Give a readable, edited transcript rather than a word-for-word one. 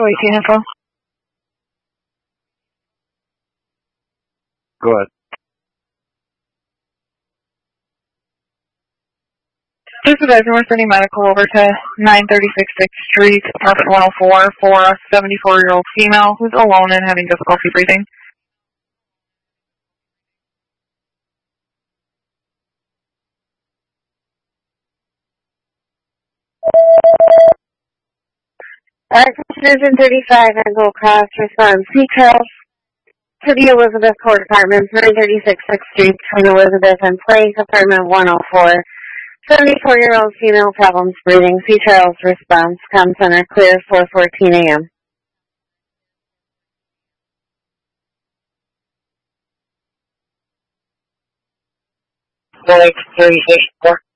Echo 18 info. Go ahead. This is Edgar with City Medical over to 936 6th Street, apartment 104, for a 74-year-old female who's alone and having difficulty breathing. Division 35 and Gold Cross responds. Sea Trails to the Elizabeth Court Apartments, 936 6th Street, between Elizabeth and Place, apartment 104. 74-year-old female problems breathing. Sea Trails response. Com center clear 4:14 a.m. Well, 36.